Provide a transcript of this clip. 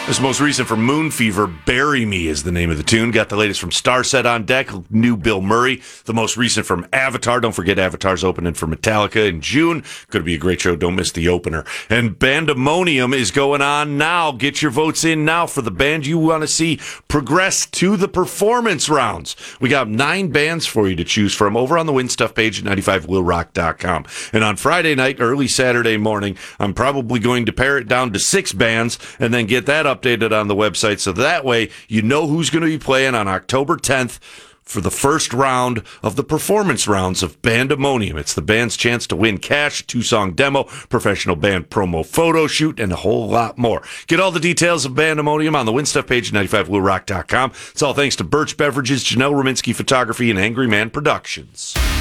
This most recent from Moon Fever, Bury Me is the name of the tune. Got the latest from Starset on deck, new Bill Murray. The most recent from Avatar. Don't forget Avatar's opening for Metallica in June. Going to be a great show. Don't miss the opener. And Bandemonium is going on now. Get your votes in now for the band you want to see progress to the performance rounds. We got 9 bands for you to choose from over on the Win Stuff page at 95willrock.com. And on Friday night, early Saturday morning, I'm probably going to pare it down to 6 bands and then get that updated on the website, so that way you know who's going to be playing on October 10th for the first round of the performance rounds of Bandemonium. It's the band's chance to win cash, 2-song demo, professional band promo photo shoot, and a whole lot more. Get all the details of Bandemonium on the Win Stuff page at 95willrock.com. It's all thanks to Birch Beverages, Janelle Rominski Photography, and Angry Man Productions.